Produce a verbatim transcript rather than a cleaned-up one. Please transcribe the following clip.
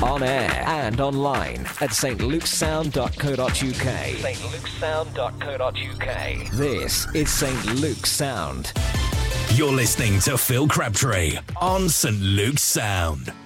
on air and online at s t luke's sound dot co dot u k. s t luke's sound dot co dot u k. This is Saint Luke's Sound. You're listening to Phil Crabtree on Saint Luke's Sound.